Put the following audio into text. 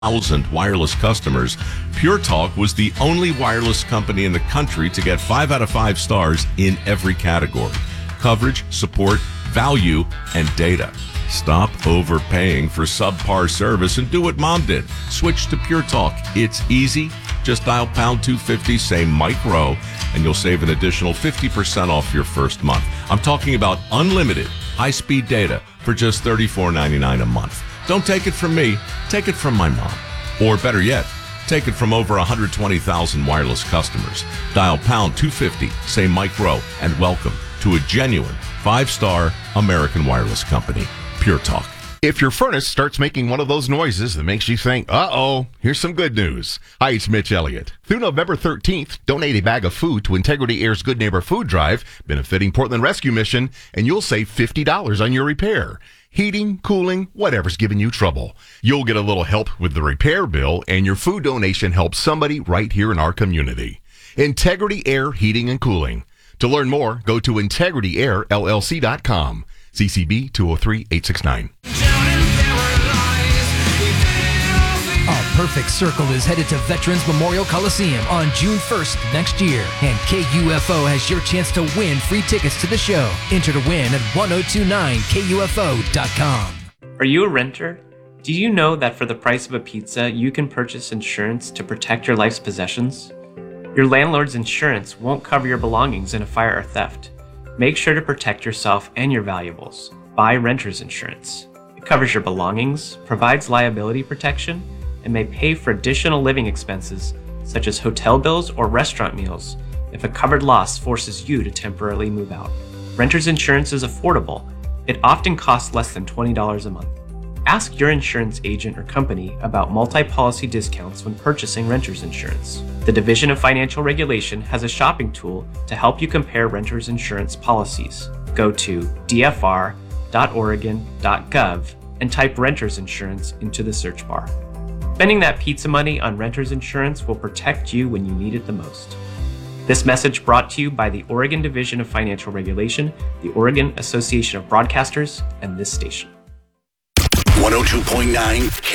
1,000 wireless customers, Pure Talk was the only wireless company in the country to get 5 out of 5 stars in every category: coverage, support, value, and data. Stop overpaying for subpar service and do what Mom did. Switch to Pure Talk. It's easy. Just dial pound 250, say Mike Rowe, and you'll save an additional 50% off your first month. I'm talking about unlimited high-speed data for just $34.99 a month. Don't take it from me. Take it from my mom. Or better yet, take it from over 120,000 wireless customers. Dial pound 250, say Mike Rowe, and welcome to a genuine 5-star American wireless company, Pure Talk. If your furnace starts making one of those noises that makes you think, uh-oh, here's some good news. Hi, it's Mitch Elliott. Through November 13th, donate a bag of food to Integrity Air's Good Neighbor Food Drive, benefiting Portland Rescue Mission, and you'll save $50 on your repair. Heating, cooling, whatever's giving you trouble. You'll get a little help with the repair bill, and your food donation helps somebody right here in our community. Integrity Air Heating and Cooling. To learn more, go to integrityairllc.com. CCB 203869. A perfect circle is headed to Veterans Memorial Coliseum on June 1st next year, and KUFO has your chance to win free tickets to the show. Enter to win at 1029kufo.com. Are you a renter? Do you know that for the price of a pizza, you can purchase insurance to protect your life's possessions? Your landlord's insurance won't cover your belongings in a fire or theft. Make sure to protect yourself and your valuables. Buy renter's insurance. It covers your belongings, provides liability protection, and may pay for additional living expenses such as hotel bills or restaurant meals if a covered loss forces you to temporarily move out. Renter's insurance is affordable. It often costs less than $20 a month. Ask your insurance agent or company about multi-policy discounts when purchasing renter's insurance. The Division of Financial Regulation has a shopping tool to help you compare renter's insurance policies. Go to dfr.oregon.gov and type renter's insurance into the search bar. Spending that pizza money on renter's insurance will protect you when you need it the most. This message brought to you by the Oregon Division of Financial Regulation, the Oregon Association of Broadcasters, and this station. 102.9